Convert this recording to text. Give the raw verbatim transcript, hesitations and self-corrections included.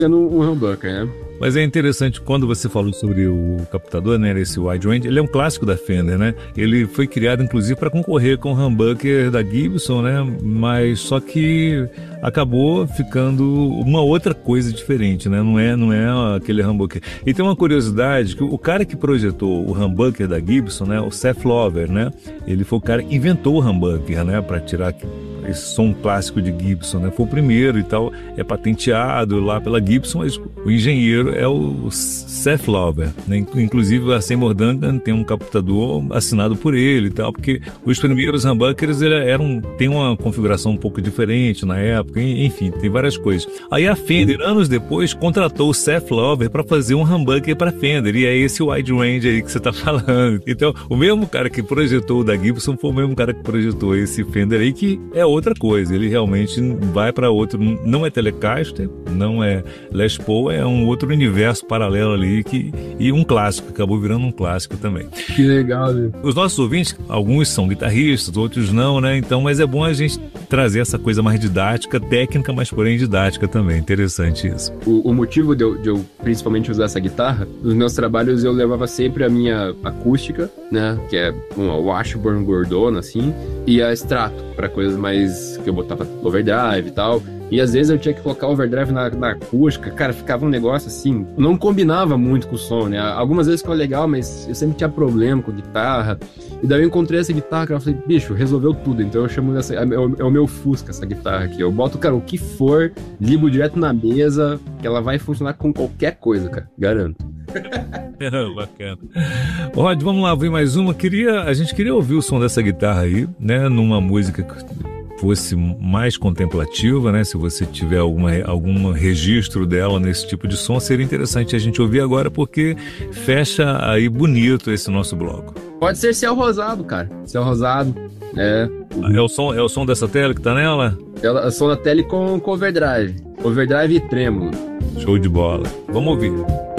Sendo um humbucker, né? Mas é interessante, quando você falou sobre o captador, né, esse wide range, ele é um clássico da Fender, né? Ele foi criado, inclusive, para concorrer com o humbucker da Gibson, né? Mas só que acabou ficando uma outra coisa diferente, né? Não é, não é aquele humbucker. E tem uma curiosidade, que o cara que projetou o humbucker da Gibson, né, o Seth Lover, né? Ele foi o cara que inventou o humbucker, né, para tirar esse som clássico de Gibson, né? Foi o primeiro e tal, é patenteado lá pela Gibson, mas o engenheiro é o Seth Lover, né? Inclusive a Seymour Duncan tem um captador assinado por ele e tal, porque os primeiros humbuckers eram, tem uma configuração um pouco diferente na época, enfim, tem várias coisas. Aí a Fender, anos depois, contratou o Seth Lover para fazer um humbucker para Fender, e é esse wide range aí que você tá falando. Então, o mesmo cara que projetou o da Gibson foi o mesmo cara que projetou esse Fender aí, que é outra coisa, ele realmente vai para outro, não é Telecaster, não é Les Paul, é um outro universo paralelo ali, que, e um clássico, acabou virando um clássico também. Que legal, né? Os nossos ouvintes, alguns são guitarristas, outros não, né? Então, mas é bom a gente trazer essa coisa mais didática, técnica, mas porém didática também, interessante isso. O, o motivo de eu, de eu principalmente usar essa guitarra, nos meus trabalhos eu levava sempre a minha acústica, né, que é uma Washburn gordona, assim, e a Strato, para coisas mais que eu botava overdrive e tal. E às vezes eu tinha que colocar overdrive na, na acústica, cara, ficava um negócio assim, não combinava muito com o som, né? Algumas vezes ficava legal, mas eu sempre tinha problema com guitarra. E daí eu encontrei essa guitarra, cara, eu falei, bicho, resolveu tudo. Então eu chamo dessa, é, o, é o meu Fusca, essa guitarra aqui. Eu boto, cara, o que for, ligo direto na mesa, que ela vai funcionar com qualquer coisa, cara, garanto. Bacana. Rod, vamos lá, ouvir mais uma. Queria, a gente queria ouvir o som dessa guitarra aí, né, numa música que fosse mais contemplativa, né? Se você tiver alguma, algum registro dela nesse tipo de som, seria interessante a gente ouvir agora, porque fecha aí bonito esse nosso bloco. Pode ser Céu Rosado, cara. Céu Rosado, é. É o som, é o som dessa tela que tá nela? Ela, é som da tele com, com overdrive. Overdrive e trêmulo. Show de bola. Vamos ouvir.